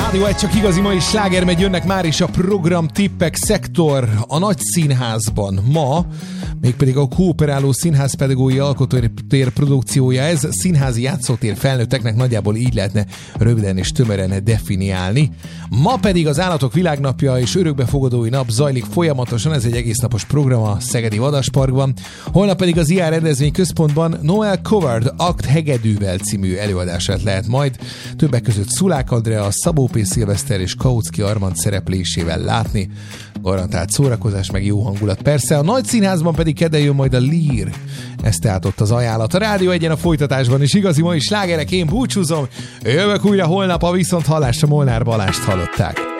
Rádió egy csak igazi mai sláger megy, jönnek már is a program tippek szektor a Nagy Színházban. Ma mégpedig a Kooperáló Színház pedagógiai alkotótér produkciója. Ez színházi játszótér felnőtteknek, nagyjából így lehetne röviden és tömören definiálni. Ma pedig az Állatok Világnapja és Örökbefogadói Nap zajlik folyamatosan, ez egy egésznapos program a Szegedi Vadasparkban. Holnap pedig az IA rendezvényközpontban Noel Coward Akt Hegedűvel című előadását lehet majd többek között Szulák Andrea, Szabó P. Szilveszter és Kautsky Armand szereplésével látni. Garantált szórakozás, meg jó hangulat. Persze a Nagy Színházban pedig kedden jön majd a Lír. Ez tehát ott az ajánlat. A Rádió Egyen a folytatásban is igazi mai slágerek, én búcsúzom. Jövök újra holnap, a viszonthallásra Molnár Balást hallották.